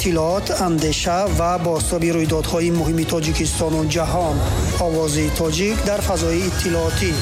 اطلاعات، اندیشه و بازتاب رویدادهای مهم تاجیکستان و جهان. آواز تاجیک در فضای اطلاعاتی.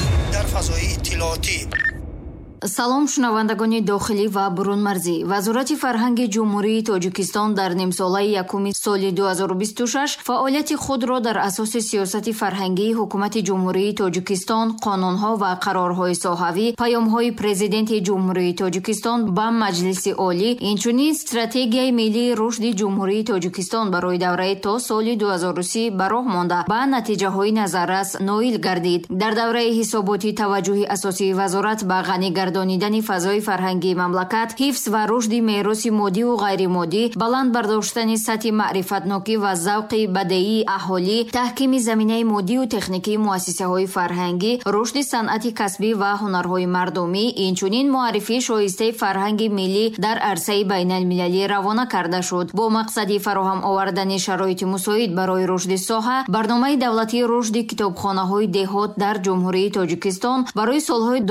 салом шунавандагони дохилӣ ва бурунмарзӣ. Вазорати фарҳанги ҷумҳурии Тоҷикистон дар нимсолаи якуми соли 2026 фаъолияти худро дар асоси сиёсати фарҳангии ҳукумати ҷумҳурии Тоҷикистон, қонунҳо ва қарорҳои соҳавӣ, паёмҳои президенти ҷумҳурии Тоҷикистон ба Маҷлиси олӣ, инчунин стратегияи миллии рушди ҷумҳурии Тоҷикистон барои давраи то соли 2030 ба роҳ монда ба натиҷаҳои назаррас ноил гардид. Дар давраи ҳисоботӣ таваҷҷуҳи асосии вазорат ба ғанигардонидани фазои фарҳангии мамлакат, ҳифз ва рушди мероси моддиву ғайримоддӣ, баланд бардоштани сатҳи маърифатнокӣ ва завқи бадеии аҳолӣ, таҳкими заминаи моддиву техникии муассисаҳои фарҳангӣ, рушди санъати касбӣ ва ҳунарҳои мардумӣ, инчунин муаррифии шоистаи фарҳанги миллӣ дар арсаи байналмилалӣ равона карда шуд. Бо мақсади фароҳам овардани шароити мусоид барои рушди соҳа, барномаи давлатии рушди китобхонаҳои деҳот дар ҷумҳурии Тоҷикистон барои солҳои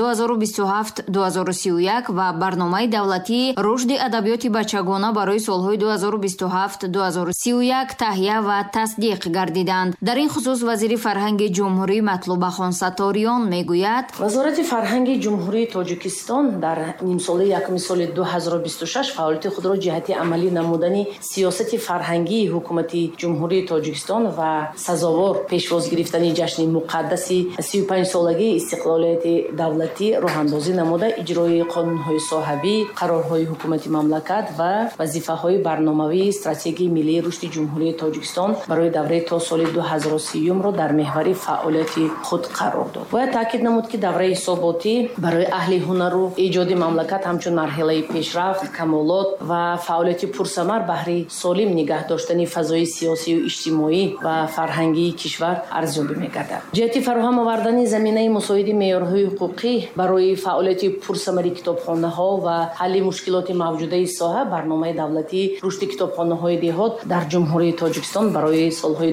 2027-2031 ва барномаи давлатии рушди адабиёти бачагона барои солҳои 2027-2031 таҳия ва тасдиқ гардиданд. Дар ин хусус вазири фарҳанги ҷумҳурӣ Матлубахон Саториён мегӯяд: вазорати фарҳанги ҷумҳурии Тоҷикистон дар нимсолаи якуми соли 2026 фаъолияти худро ҷиҳати амалӣ намудани сиёсати фарҳангии ҳукумати ҷумҳурии Тоҷикистон ва сазовор пешвоз гирифтани ҷашни муқаддаси 35-солагии истиқлолияти давлатӣ роҳандозӣ намуда иҷрои қонунҳои соҳавӣ, қарорҳои ҳукумати мамлакат ва вазифаҳои барномавии стратегияи миллии рушди ҷумҳурии Тоҷикистон барои давраи то соли 2030-ро дар меҳвари фаъолияти худ қарор дод. Бояд таъкид намуд, ки давраи ҳисоботӣ барои аҳли ҳунару эҷоди мамлакат ҳамчун марҳилаи пешрафт, камолот ва фаъолияти пурсамар баҳри солим нигоҳ доштани фазои сиёсию иҷтимоӣ ва фарҳангии кишвар арзёбӣ мегардад. ҷиҳати фароҳам овардани заминаи мусоиди меъёрҳои ҳуқуқӣ барои фаъолияти пурсамари китобхонаҳо ва ҳалли мушкилоти мавҷудаи соҳа, барномаи давлатии рушди китобхонаҳои деҳот дар ҷумҳурии Тоҷикистон барои солҳои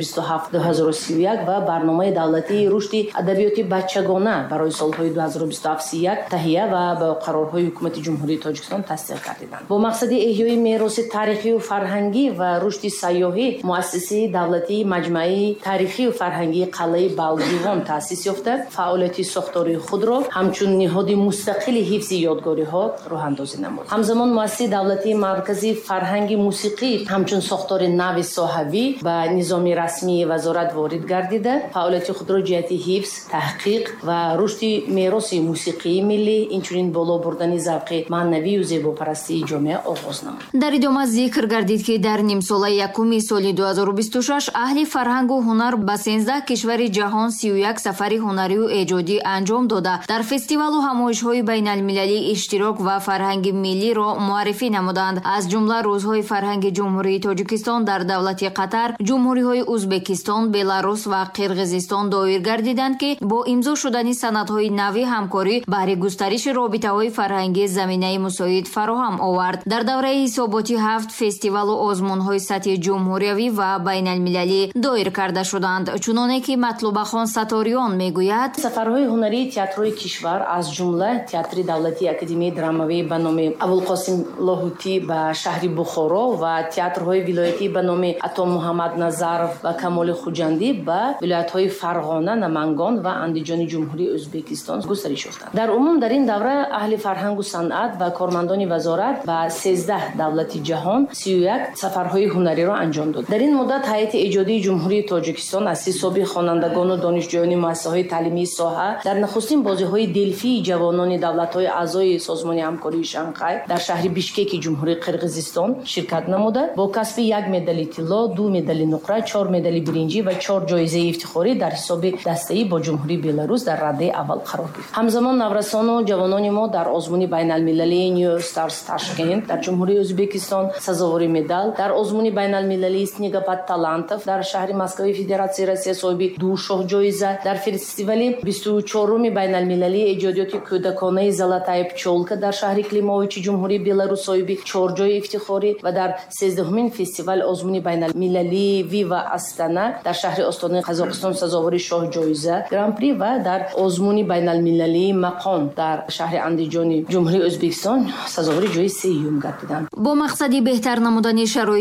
2027-2031 ва барномаи давлатии рушди адабиёти бачагона барои солҳои 2027-31 таҳия ва ба қарорҳои ҳукумати ҷумҳурии Тоҷикистон тасдиқ гардиданд. Бо мақсади эҳёи мероси таърихию фарҳангӣ ва рушди сайёҳӣ, муассисаи давлатии маҷмаи таърихию фарҳангии қалъаи Балгивон таъсис ёфта, фаъолияти сохтории худро ҳамчун ниҳоди мустақили ҳифзи ёдгориҳо роҳандозӣ намуд. ҳамзамон муассисаи давлатии маркази фарҳанги мусиқӣ ҳамчун сохтори нави соҳавӣ ба низоми расмии вазорат ворид гардида, фаъолияти худро ҷиҳати ҳифз, таҳқиқ ва рушди мероси мусиқии миллӣ, инчунин боло бурдани завқи маънавию зебопарастии ҷомеа оғоз намуд. Дар идома зикр гардид, ки дар нимсолаи якуми соли 2026 аҳли фарҳангу ҳунар ба 13 кишвари ҷаҳон 31 сафари ҳунарию эҷодӣ анҷом дода, дар фестивалу ҳамоишҳои байналмилалӣ иштирок ва фарҳанги миллиро муаррифӣ намуданд. Аз ҷумла рӯзҳои фарҳанги ҷумҳурии Тоҷикистон дар давлати Қатар, ҷумҳуриҳои Узбекистон, Беларус ва Қирғизистон доир гардиданд, ки бо имзо шудани санадҳои нави ҳамкорӣ баҳри густариши робитаҳои фарҳангии заминаи мусоид фароҳам овард. Дар давраи ҳисоботӣ 7 фестивалу озмунҳои сатҳи ҷумҳуриявӣ ва байналмилалӣ доир карда шуданд. Чуноне ки Матлубахон Саториён мегӯяд: сафарҳои ҳунарии театрҳои кишвар аз ҷумла театри давлатии академияи драмавӣ ба номи Абулқосим Лоҳутӣ ба шаҳри Бухоро ва театрҳои вилоятӣ ба номи Ато Муҳаммад Назаров ва Камоли Хуҷандӣ ба вилоятҳои Фарғона, Намангон ва Андиҷони ҷумҳурии Ӯзбекистон густариш ёфтанд. Дар умум дар ин давра аҳли фарҳангу санъат ва кормандони вазорат ба 13 давлати ҷаҳон 31 сафарҳои ҳунариро анҷом дод. Дар ин муддат ҳайати эҷодии ҷумҳурии Тоҷикистон аз ҳисоби хонандагону донишҷӯёни муассисаҳои таълимии соҳа дар нахустин бозиҳои делфии ҷавонони давлатҳои аъзои созмони ҳамкории Шанхай дар шаҳри Бишкеки ҷумҳурии Қирғизистон ширкат намуда, бо касби 1 медали тилло, 2 медали нуқра, 4 медали биринҷӣ ва 4 ҷоизаи ифтихорӣ дар ҳисоби дастаӣ бо ҷумҳурии Беларус дар раддаи аввал қарор гирифт. Ҳамзамон наврасону ҷавонони мо дар озмуни байналмилалии New Stars Tashkent дар ҷумҳурии Ӯзбекистон сазовори медал, дар озмуни байналмилалии Снегопад Талантов дар шаҳри Москваи Федератсияи Россия соҳиби 2 шоҳҷоиза, дар фестивали 24-уми байналмилалии эҷодиёти кӯдаконаи Золотая пчёлка дар шаҳри Климовичи ҷумҳурии Беларус соҳиби 4 ҷои ифтихорӣ ва дар 13-умин фестивал озмуни байналмилалии Вива Астана дар шаҳри Остонаи Қазоқистон сазовори шоҳҷоиза Гран-при ва дар озмуни байналмилалии Мақом дар шаҳри Андиҷони ҷумҳурии Ӯзбекистон сазовори ҷои 3 гардиданд. Бо мақсади беҳтар намудани шароит